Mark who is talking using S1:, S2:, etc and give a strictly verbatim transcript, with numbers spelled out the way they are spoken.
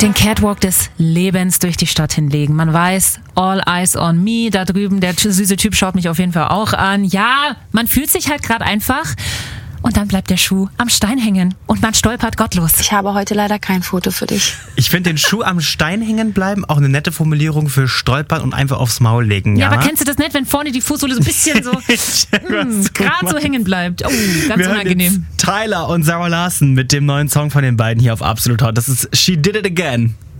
S1: Den Catwalk des Lebens durch die Stadt hinlegen. Man weiß, all eyes on me. Da drüben, der süße Typ schaut mich auf jeden Fall auch an. Ja, man fühlt sich halt gerade einfach. Und dann bleibt der Schuh am Stein hängen und man stolpert gottlos.
S2: Ich habe heute leider kein Foto für dich.
S3: Ich finde den Schuh am Stein hängen bleiben auch eine nette Formulierung für stolpern und einfach aufs Maul legen. Ja,
S1: ja, aber kennst du das nicht, wenn vorne die Fußsohle so ein bisschen so gerade so hängen bleibt? Oh, ganz
S3: Wir
S1: unangenehm.
S3: hören jetzt Tyler und Sarah Larson mit dem neuen Song von den beiden hier auf Absolut Hot. Das ist She Did It Again.